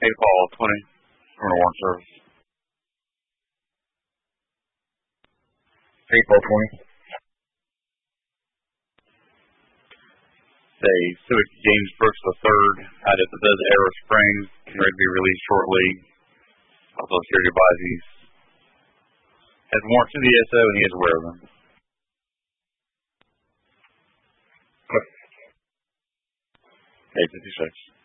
8 ball 20. Criminal warrant service. 8 ball 20. Say Civic James Brooks III out at Bethesda Arrow Springs, getting ready to be released shortly. Also security advises. Has warrants to the SO and he is aware of them. 856.